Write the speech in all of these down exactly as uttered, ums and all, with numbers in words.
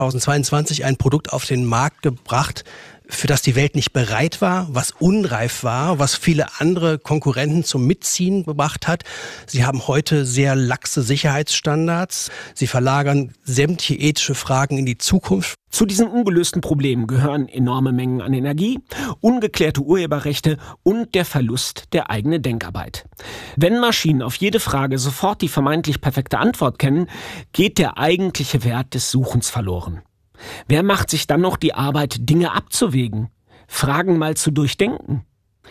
zweitausendzweiundzwanzig ein Produkt auf den Markt gebracht, für das die Welt nicht bereit war, was unreif war, was viele andere Konkurrenten zum Mitziehen gebracht hat. Sie haben heute sehr laxe Sicherheitsstandards. Sie verlagern sämtliche ethische Fragen in die Zukunft. Zu diesen ungelösten Problemen gehören enorme Mengen an Energie, ungeklärte Urheberrechte und der Verlust der eigenen Denkarbeit. Wenn Maschinen auf jede Frage sofort die vermeintlich perfekte Antwort kennen, geht der eigentliche Wert des Suchens verloren. Wer macht sich dann noch die Arbeit, Dinge abzuwägen, Fragen mal zu durchdenken?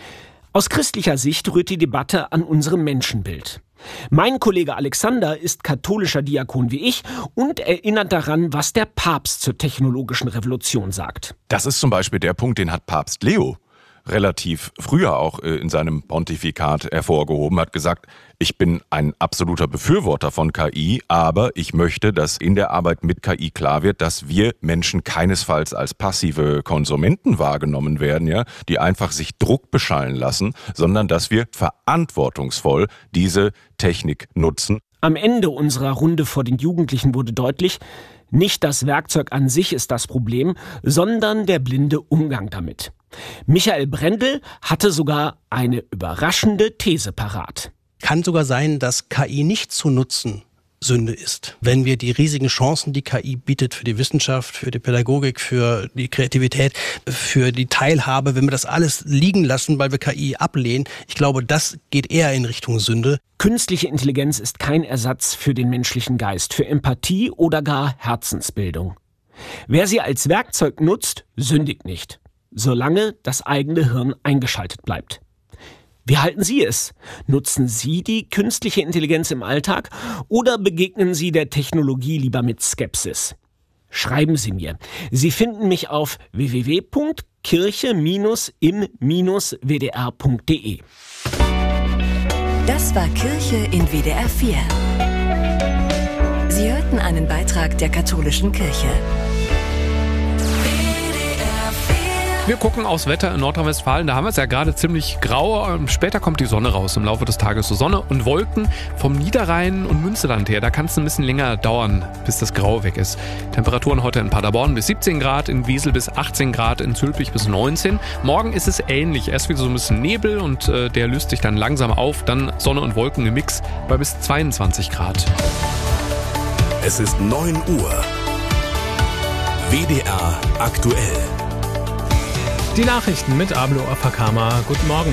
Aus christlicher Sicht rührt die Debatte an unserem Menschenbild. Mein Kollege Alexander ist katholischer Diakon wie ich und erinnert daran, was der Papst zur technologischen Revolution sagt. Das ist zum Beispiel der Punkt, den hat Papst Leo relativ früher auch in seinem Pontifikat hervorgehoben, hat gesagt, ich bin ein absoluter Befürworter von K I, aber ich möchte, dass in der Arbeit mit K I klar wird, dass wir Menschen keinesfalls als passive Konsumenten wahrgenommen werden, ja, die einfach sich Druck beschallen lassen, sondern dass wir verantwortungsvoll diese Technik nutzen. Am Ende unserer Runde vor den Jugendlichen wurde deutlich, nicht das Werkzeug an sich ist das Problem, sondern der blinde Umgang damit. Michael Brendel hatte sogar eine überraschende These parat. Kann sogar sein, dass K I nicht zu nutzen Sünde ist. Wenn wir die riesigen Chancen, die K I bietet für die Wissenschaft, für die Pädagogik, für die Kreativität, für die Teilhabe, wenn wir das alles liegen lassen, weil wir K I ablehnen, ich glaube, das geht eher in Richtung Sünde. Künstliche Intelligenz ist kein Ersatz für den menschlichen Geist, für Empathie oder gar Herzensbildung. Wer sie als Werkzeug nutzt, sündigt nicht, solange das eigene Hirn eingeschaltet bleibt. Wie halten Sie es? Nutzen Sie die künstliche Intelligenz im Alltag oder begegnen Sie der Technologie lieber mit Skepsis? Schreiben Sie mir. Sie finden mich auf w w w punkt kirche Bindestrich im Bindestrich w d r punkt d e. Das war Kirche in W D R vier. Sie hörten einen Beitrag der katholischen Kirche. Wir gucken aufs Wetter in Nordrhein-Westfalen. Da haben wir es ja gerade ziemlich grau. Später kommt die Sonne raus. Im Laufe des Tages so Sonne und Wolken vom Niederrhein und Münsterland her. Da kann es ein bisschen länger dauern, bis das Grau weg ist. Temperaturen heute in Paderborn bis siebzehn Grad, in Wesel bis achtzehn Grad, in Zülpich bis neunzehn. Morgen ist es ähnlich. Erst wieder so ein bisschen Nebel und äh, der löst sich dann langsam auf. Dann Sonne und Wolken im Mix bei bis zweiundzwanzig Grad. Es ist neun Uhr. W D R aktuell. Die Nachrichten mit Ablo Afakama. Guten Morgen.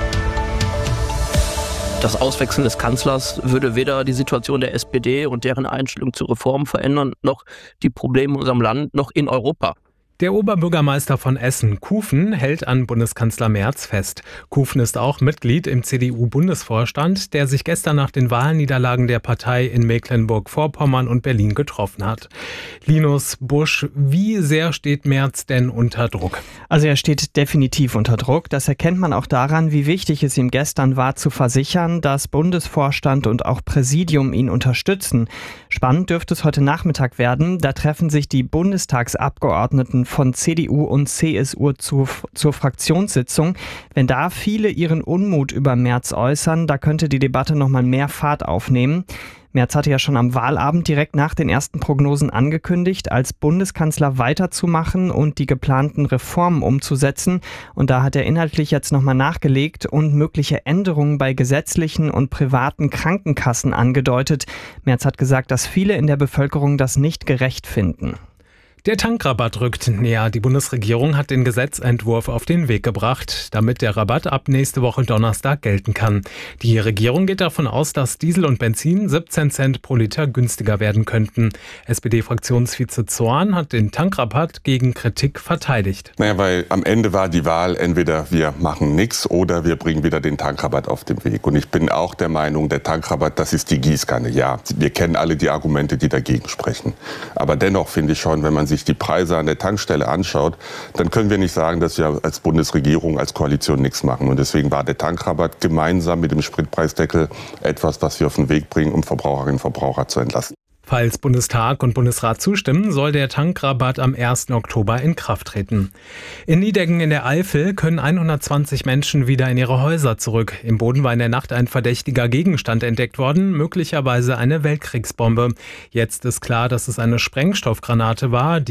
Das Auswechseln des Kanzlers würde weder die Situation der S P D und deren Einstellung zu Reformen verändern, noch die Probleme in unserem Land, noch in Europa. Der Oberbürgermeister von Essen, Kufen, hält an Bundeskanzler Merz fest. Kufen ist auch Mitglied im C D U-Bundesvorstand, der sich gestern nach den Wahlniederlagen der Partei in Mecklenburg-Vorpommern und Berlin getroffen hat. Linus Busch, wie sehr steht Merz denn unter Druck? Also er steht definitiv unter Druck. Das erkennt man auch daran, wie wichtig es ihm gestern war, zu versichern, dass Bundesvorstand und auch Präsidium ihn unterstützen. Spannend dürfte es heute Nachmittag werden. Da treffen sich die Bundestagsabgeordneten von C D U und C S U zu, zur Fraktionssitzung. Wenn da viele ihren Unmut über Merz äußern, da könnte die Debatte nochmal mehr Fahrt aufnehmen. Merz hatte ja schon am Wahlabend direkt nach den ersten Prognosen angekündigt, als Bundeskanzler weiterzumachen und die geplanten Reformen umzusetzen. Und da hat er inhaltlich jetzt nochmal nachgelegt und mögliche Änderungen bei gesetzlichen und privaten Krankenkassen angedeutet. Merz hat gesagt, dass viele in der Bevölkerung das nicht gerecht finden. Der Tankrabatt rückt näher. Die Bundesregierung hat den Gesetzentwurf auf den Weg gebracht, damit der Rabatt ab nächste Woche Donnerstag gelten kann. Die Regierung geht davon aus, dass Diesel und Benzin siebzehn Cent pro Liter günstiger werden könnten. S P D-Fraktionsvize Zorn hat den Tankrabatt gegen Kritik verteidigt. Naja, weil am Ende war die Wahl, entweder wir machen nichts oder wir bringen wieder den Tankrabatt auf den Weg. Und ich bin auch der Meinung, der Tankrabatt, das ist die Gießkanne. Ja, wir kennen alle die Argumente, die dagegen sprechen. Aber dennoch finde ich schon, wenn man sich die Preise an der Tankstelle anschaut, dann können wir nicht sagen, dass wir als Bundesregierung, als Koalition nichts machen. Und deswegen war der Tankrabatt gemeinsam mit dem Spritpreisdeckel etwas, was wir auf den Weg bringen, um Verbraucherinnen und Verbraucher zu entlasten. Falls Bundestag und Bundesrat zustimmen, soll der Tankrabatt am ersten Oktober in Kraft treten. In Nideggen in der Eifel können hundertzwanzig Menschen wieder in ihre Häuser zurück. Im Boden war in der Nacht ein verdächtiger Gegenstand entdeckt worden, möglicherweise eine Weltkriegsbombe. Jetzt ist klar, dass es eine Sprengstoffgranate war, die